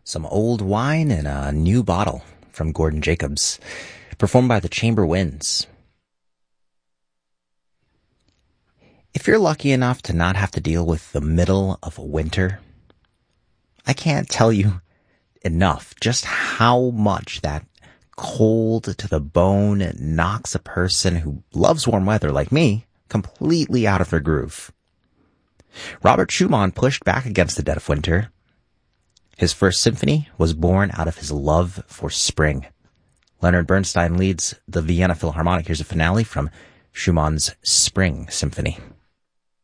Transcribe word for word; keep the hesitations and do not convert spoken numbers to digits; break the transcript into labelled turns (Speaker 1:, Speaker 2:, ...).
Speaker 1: Some old wine in a new bottle from Gordon Jacobs, performed by the Chamber Winds. If you're lucky enough to not have to deal with the middle of winter, I can't tell you enough just how much that cold to the bone knocks a person who loves warm weather like me completely out of their groove. Robert Schumann pushed back against the dead of winter. His first symphony was born out of his love for spring. Leonard Bernstein leads the Vienna Philharmonic. Here's a finale from Schumann's Spring Symphony.